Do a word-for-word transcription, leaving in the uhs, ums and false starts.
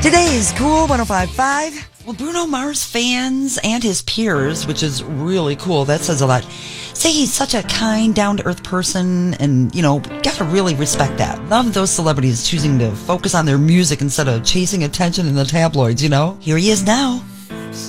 Today's Cool one oh five point five. Well, Bruno Mars fans and his peers, which is really cool, that says a lot, say he's such a kind, down-to-earth person, and, you know, gotta really respect that. Love those celebrities choosing to focus on their music instead of chasing attention in the tabloids, you know? Here he is now.